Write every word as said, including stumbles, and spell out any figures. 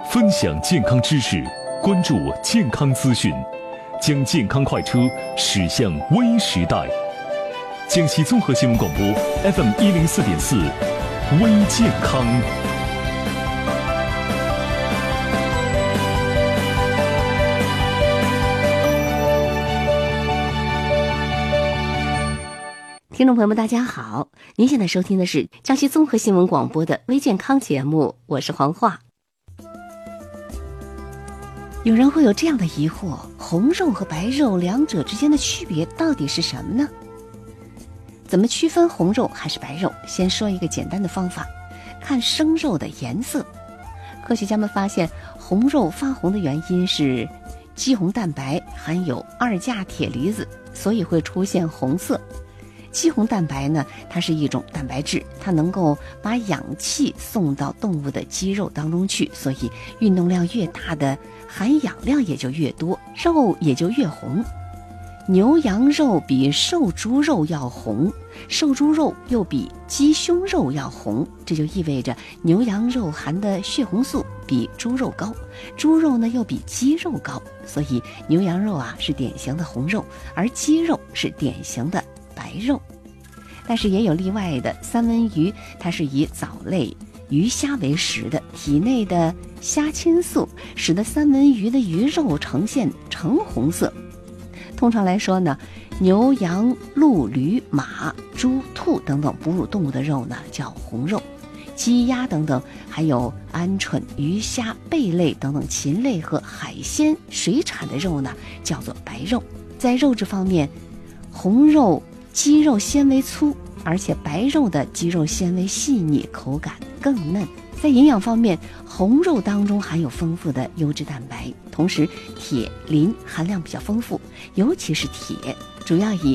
分享健康知识，关注健康资讯，将健康快车驶向微时代。江西综合新闻广播 F M 一零四点四，微健康。 听众朋友们，大家好！您现在收听的是江西综合新闻广播的微健康节目，我是黄化。有人会有这样的疑惑：红肉和白肉两者之间的区别到底是什么呢？怎么区分红肉还是白肉？先说一个简单的方法，看生肉的颜色。科学家们发现，红肉发红的原因是肌红蛋白含有二价铁离子，所以会出现红色。肌红蛋白呢，它是一种蛋白质，它能够把氧气送到动物的肌肉当中去，所以运动量越大的含氧量也就越多，肉也就越红。牛羊肉比瘦猪肉要红，瘦猪肉又比鸡胸肉要红，这就意味着牛羊肉含的血红素比猪肉高，猪肉呢又比鸡肉高，所以牛羊肉啊是典型的红肉，而鸡肉是典型的白肉。但是也有例外的，三文鱼它是以藻类鱼虾为食的，体内的虾青素使得三文鱼的鱼肉呈现橙红色。通常来说呢，牛羊鹿驴马猪兔等等哺乳动物的肉呢叫红肉，鸡鸭等等还有鹌鹑鱼虾贝类等等禽类和海鲜水产的肉呢叫做白肉。在肉质方面，红肉肌肉纤维粗，而且白肉的肌肉纤维细腻，口感更嫩。在营养方面，红肉当中含有丰富的优质蛋白，同时铁磷含量比较丰富，尤其是铁，主要以